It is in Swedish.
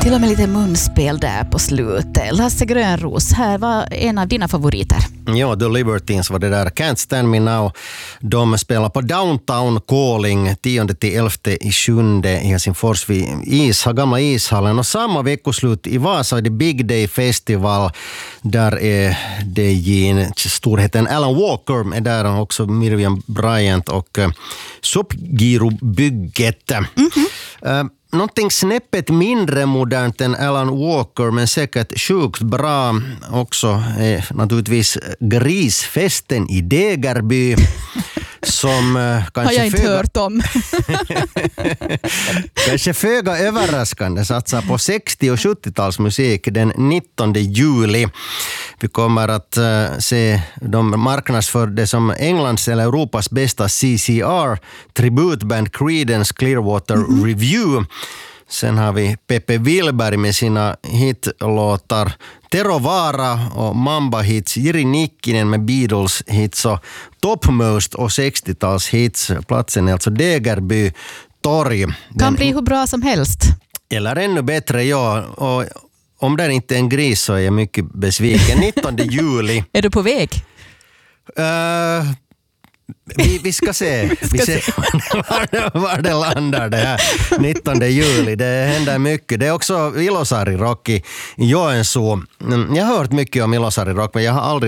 Till och med lite munspel där på slutet. Lasse Grönros, här var en av dina favoriter. Ja, The Libertines var det där. Can't Stand Me Now. De spelar på Downtown Calling 10-11/7 i Helsingfors vid gamla ishallen. Och samma veckoslut i Vasa är det Big Day Festival. Där är det storheten Alan Walker är där, och också Miriam Bryant och Subgiro-bygget. Någonting snäppet mindre modernt än Alan Walker, men säkert sjukt bra också är naturligtvis Grisfesten i Degerby. Som kanske har jag inte hört om. Kanske föga överraskande satsar på 60- och 70-talsmusik den 19 juli. Vi kommer att se de marknadsför det som Englands eller Europas bästa CCR, tributband Creedence Clearwater Review. Sen har vi Pepe Wilberg med sina hitlåtar Tero Vaara och Mamba hits, Jiri Nikkinen med Beatles hits och Topmost och 60-tals hits. Platsen är alltså Degerby torg. Kan bli hur bra som helst. Eller ännu bättre, ja. Och om det inte är en gris så är jag mycket besviken. 19 juli. Är du på väg? Vi ska se. Var det landar det här 19 juli. Det händer mycket. Det är också Ilosari Rock i Joensuu. Jag har hört mycket om Ilosari Rock, men jag har aldrig